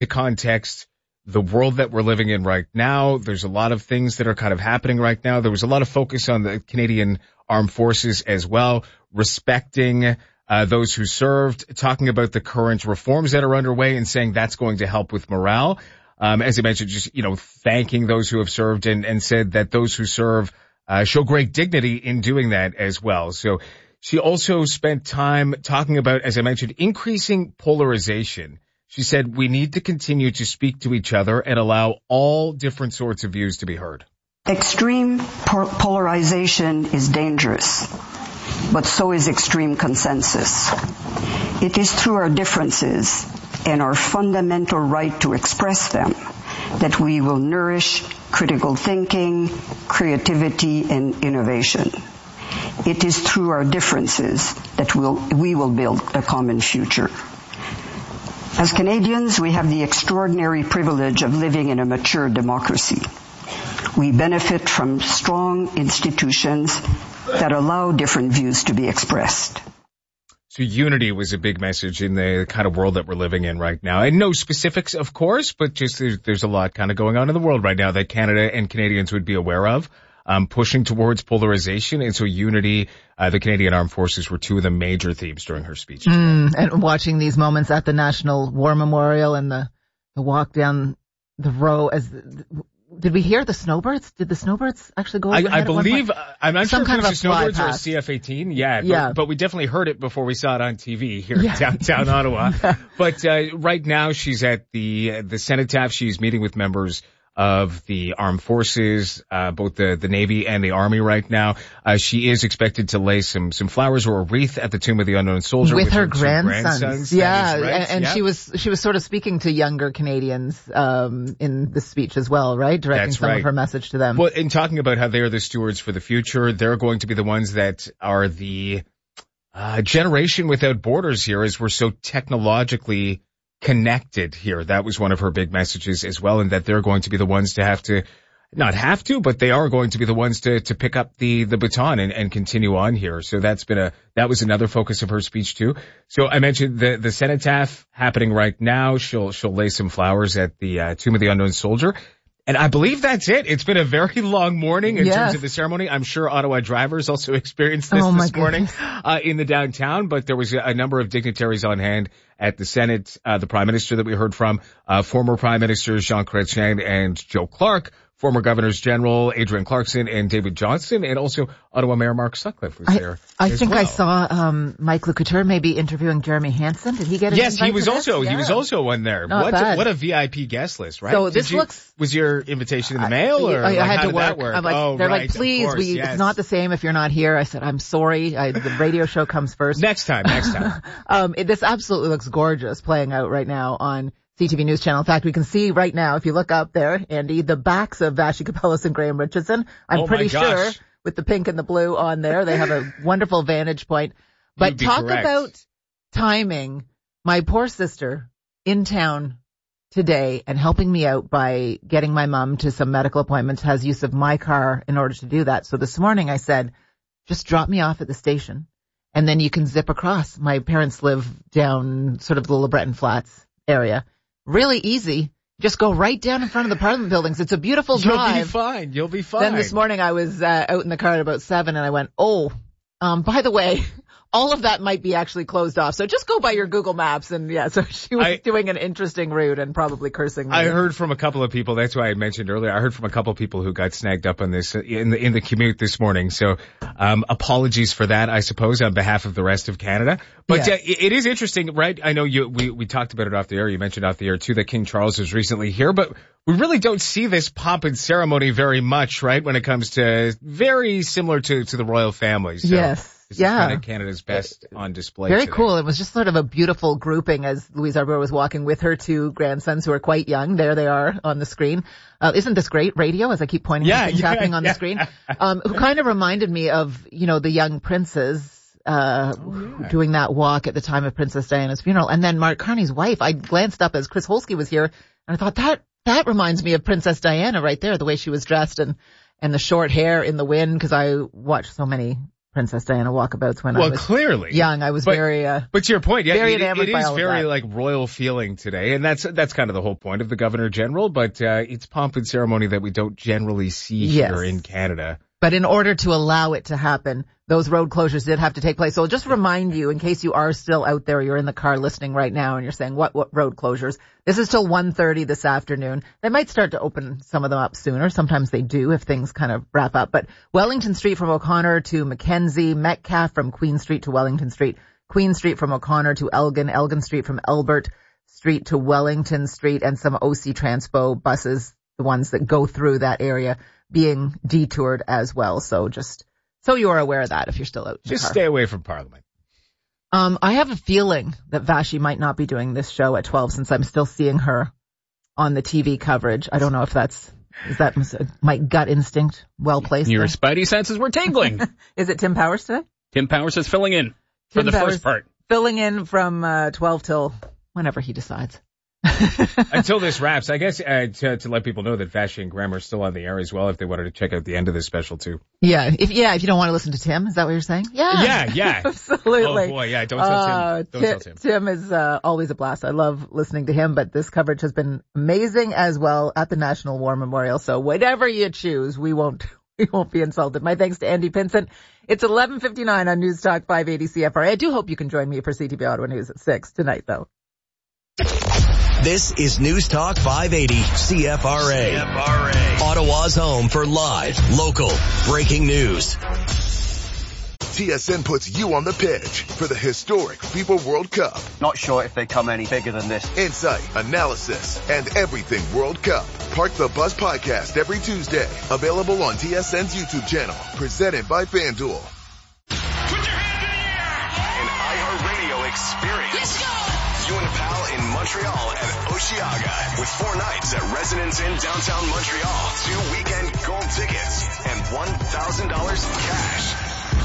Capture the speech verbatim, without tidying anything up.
to context the world that we're living in right now. There's a lot of things that are kind of happening right now. There was a lot of focus on the Canadian Armed Forces as well, respecting uh, those who served, talking about the current reforms that are underway and saying that's going to help with morale. Um, as I mentioned, just, you know, thanking those who have served and, and said that those who serve uh, show great dignity in doing that as well. So she also spent time talking about, as I mentioned, increasing polarization. She said we need to continue to speak to each other and allow all different sorts of views to be heard. Extreme polarization is dangerous, but so is extreme consensus. It is through our differences and our fundamental right to express them that we will nourish critical thinking, creativity, and innovation. It is through our differences that we'll, we will build a common future. As Canadians, we have the extraordinary privilege of living in a mature democracy. We benefit from strong institutions that allow different views to be expressed. So unity was a big message in the kind of world that we're living in right now. And no specifics, of course, but just there's, there's a lot kind of going on in the world right now that Canada and Canadians would be aware of. Um, pushing towards polarization, and so unity, uh, the Canadian Armed Forces were two of the major themes during her speech. Mm, and watching these moments at the National War Memorial and the, the walk down the row as, did we hear the snowbirds? Did the snowbirds actually go overhead? I, I believe, I'm not Some sure if kind it of was the a snowbirds or a past. C F eighteen. Yeah, yeah. But, but we definitely heard it before we saw it on T V here yeah. in downtown Ottawa. Yeah. But, uh, right now she's at the, the cenotaph. She's meeting with members of the armed forces, uh, both the, the Navy and the Army right now. Uh, she is expected to lay some, some flowers or a wreath at the Tomb of the Unknown Soldier. With, with her, her grandsons. grandsons. Yeah. Right. And, and yeah. she was, she was sort of speaking to younger Canadians, um, in the speech as well, right? Directing That's some right. of her message to them. Well, in talking about how they are the stewards for the future, they're going to be the ones that are the, uh, generation without borders here as we're so technologically connected here. That was one of her big messages as well, and that they're going to be the ones to have to, not have to, but they are going to be the ones to, to pick up the, the baton and, and continue on here. So that's been a, that was another focus of her speech too. So I mentioned the, the cenotaph happening right now. She'll, she'll lay some flowers at the uh, Tomb of the Unknown Soldier. And I believe that's it. It's been a very long morning in yes. terms of the ceremony. I'm sure Ottawa drivers also experienced this oh this morning goodness. uh, in the downtown, but there was a, a number of dignitaries on hand at the Senate. Uh, the Prime Minister that we heard from, uh, former Prime Ministers Jean Chrétien and Joe Clark, former Governors General Adrienne Clarkson and David Johnston, and also Ottawa Mayor Mark Sutcliffe was I, there. I as think well. I saw um Mike Lecouture maybe interviewing Jeremy Hansen. Did he get an Yes, invite he was to also this? he yeah. was also one there. Not what bad. what a V I P guest list, right? So Did this you, looks was your invitation in the mail or I, I like, had how to did work. that work? I'm like, oh, they're right, like, please, course, we, yes. it's not the same if you're not here. I said, I'm sorry. I, the radio show comes first. Next time, next time. um, it, this absolutely looks gorgeous playing out right now on C T V News Channel. In fact, we can see right now, if you look up there, Andy, the backs of Vashi Kapelas and Graham Richardson. I'm Oh, pretty my gosh. sure with the pink and the blue on there, they have a wonderful vantage point. But You'd be talk correct. about timing. My poor sister in town today and helping me out by getting my mom to some medical appointments has use of my car in order to do that. So this morning I said, just drop me off at the station and then you can zip across. My parents live down sort of the LeBreton Flats area. Really easy. Just go right down in front of the Parliament buildings. It's a beautiful drive. You'll be fine. You'll be fine. Then this morning I was uh, out in the car at about seven and I went, oh, um, by the way, all of that might be actually closed off. So just go by your Google Maps. And yeah, so she was I, doing an interesting route and probably cursing me. I heard from a couple of people. That's why I mentioned earlier. I heard from a couple of people who got snagged up on this in the, in the commute this morning. So, um, apologies for that, I suppose, on behalf of the rest of Canada. But yeah. uh, it, it is interesting, right? I know you, we, we talked about it off the air. You mentioned off the air too that King Charles was recently here, but we really don't see this pomp and ceremony very much, right? When it comes to very similar to, to the royal families. So yes. This yeah. is kind of Canada's best on display. Very today. cool. It was just sort of a beautiful grouping as Louise Arbour was walking with her two grandsons who are quite young. There they are on the screen. Uh, isn't this great radio as I keep pointing yeah, at things yeah, happening on yeah. the screen? Um, who kind of reminded me of, you know, the young princes, uh, oh, yeah. doing that walk at the time of Princess Diana's funeral. And then Mark Carney's wife, I glanced up as Chris Holsky was here and I thought that, that reminds me of Princess Diana right there, the way she was dressed and, and the short hair in the wind, because I watched so many Princess Diana walkabouts when well, I was clearly. young. I was but, very, uh, but to your point, yeah, very it, enamored it by is all of very that. like royal feeling today. And that's, that's kind of the whole point of the Governor General, but, uh, it's pomp and ceremony that we don't generally see Yes. here in Canada. But in order to allow it to happen, those road closures did have to take place. So I'll just remind you, in case you are still out there, you're in the car listening right now and you're saying, what, what road closures? This is till one thirty this afternoon. They might start to open some of them up sooner. Sometimes they do if things kind of wrap up. But Wellington Street from O'Connor to Mackenzie, Metcalfe from Queen Street to Wellington Street, Queen Street from O'Connor to Elgin, Elgin Street from Albert Street to Wellington Street, and some O C Transpo buses, the ones that go through that area, being detoured as well. So just so you are aware of that if you're still out in the Just car. stay away from Parliament. Um, I have a feeling that Vashi might not be doing this show at twelve since I'm still seeing her on the T V coverage. I don't know if that's, is that my gut instinct well placed? Your there? spidey senses were tingling. Is it Tim Powers today? Tim Powers is filling in for Tim the Powers first part. Filling in from uh, twelve till whenever he decides. Until this wraps, I guess, uh, to, to let people know that Vashi and Graham are still on the air as well if they wanted to check out the end of this special too. Yeah, if yeah, if you don't want to listen to Tim, is that what you're saying? Yeah, Yeah, yeah. absolutely. Oh boy, yeah, don't tell Uh, Tim. Don't Ti- tell Tim. Tim is uh, always a blast. I love listening to him, but this coverage has been amazing as well at the National War Memorial. So whatever you choose, we won't we won't be insulted. My thanks to Andy Pinsent. It's eleven fifty-nine on News Talk five eighty C F R A. I do hope you can join me for C T V Ottawa News at six tonight, though. This is News Talk five eighty C F R A. C F R A. Ottawa's home for live, local, breaking news. T S N puts you on the pitch for the historic FIFA World Cup. Not sure if they come any bigger than this. Insight, analysis, and everything World Cup. Park the Bus podcast every Tuesday. Available on T S N's YouTube channel. Presented by FanDuel. Put your hands in the air! An iHeartRadio experience. Let's go! You and Pal in Montreal at Osheaga with four nights at Residence Inn downtown Montreal, two weekend gold tickets, and one thousand dollars